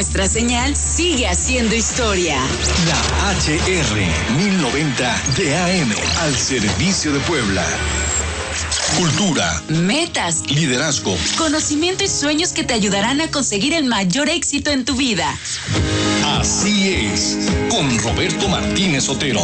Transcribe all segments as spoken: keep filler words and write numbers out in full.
nuestra señal sigue haciendo historia. La H R mil noventa de A M al servicio de Puebla. Cultura, metas, liderazgo, conocimiento y sueños que te ayudarán a conseguir el mayor éxito en tu vida. Así es, con Roberto Martínez Otero.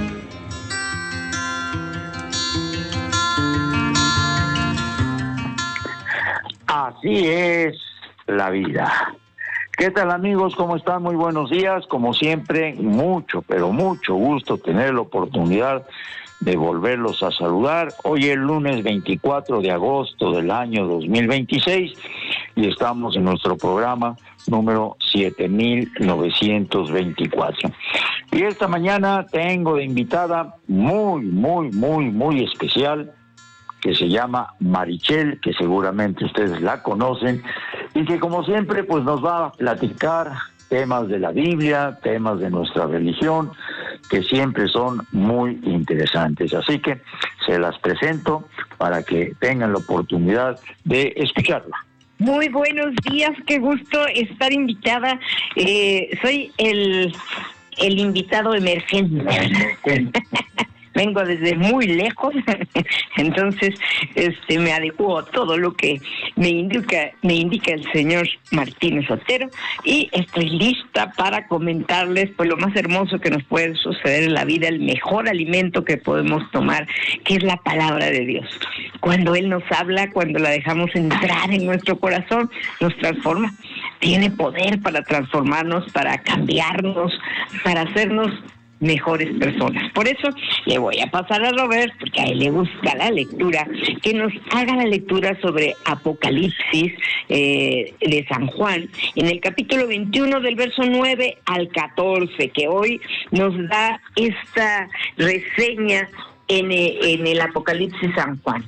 Así es la vida. ¿Qué tal, amigos? ¿Cómo están? Muy buenos días. Como siempre, mucho, pero mucho gusto tener la oportunidad de volverlos a saludar. Hoy es lunes veinticuatro de agosto del año dos mil veintiséis y estamos en nuestro programa número siete mil novecientos veinticuatro. Y esta mañana tengo de invitada muy, muy, muy, muy especial, que se llama Marichel, que seguramente ustedes la conocen, y que como siempre pues nos va a platicar temas de la Biblia, temas de nuestra religión, que siempre son muy interesantes. Así que se las presento para que tengan la oportunidad de escucharla. Muy buenos días, qué gusto estar invitada. Eh, soy el, el invitado emergente. Vengo desde muy lejos, entonces este me adecuo a todo lo que me indica me indica el señor Martínez Otero y estoy lista para comentarles pues lo más hermoso que nos puede suceder en la vida, el mejor alimento que podemos tomar, que es la palabra de Dios. Cuando Él nos habla, cuando la dejamos entrar en nuestro corazón, nos transforma. Tiene poder para transformarnos, para cambiarnos, para hacernos mejores personas. Por eso le voy a pasar a Robert, porque a él le gusta la lectura, que nos haga la lectura sobre Apocalipsis eh, de San Juan, en el capítulo veintiuno del verso nueve al catorce, que hoy nos da esta reseña en, en el Apocalipsis San Juan.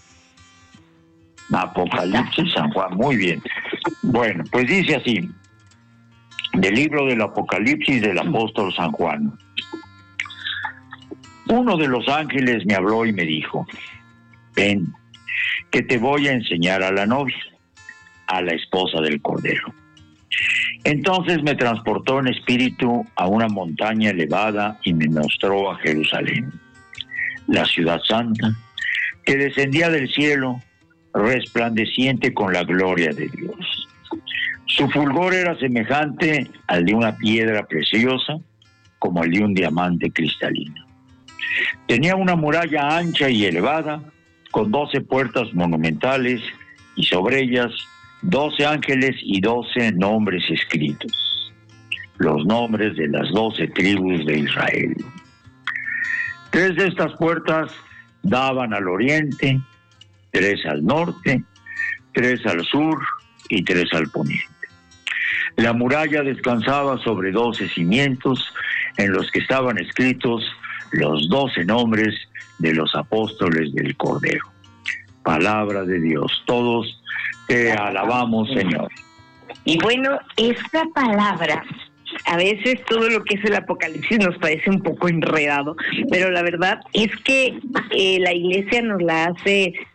Apocalipsis San Juan, muy bien. Bueno, pues dice así, del libro del Apocalipsis del apóstol San Juan. Uno de los ángeles me habló y me dijo: ven, que te voy a enseñar a la novia, a la esposa del Cordero. Entonces me transportó en espíritu a una montaña elevada y me mostró a Jerusalén, la ciudad santa, que descendía del cielo, resplandeciente con la gloria de Dios. Su fulgor era semejante al de una piedra preciosa, como el de un diamante cristalino. Tenía una muralla ancha y elevada, con doce puertas monumentales, y sobre ellas doce ángeles y doce nombres escritos, los nombres de las doce tribus de Israel. Tres de estas puertas daban al oriente, tres al norte, tres al sur y tres al poniente. La muralla descansaba sobre doce cimientos, en los que estaban escritos los doce nombres de los apóstoles del Cordero. Palabra de Dios. Todos te alabamos, Señor. Y bueno, esta palabra, a veces todo lo que es el Apocalipsis nos parece un poco enredado, pero la verdad es que eh, la Iglesia nos la hace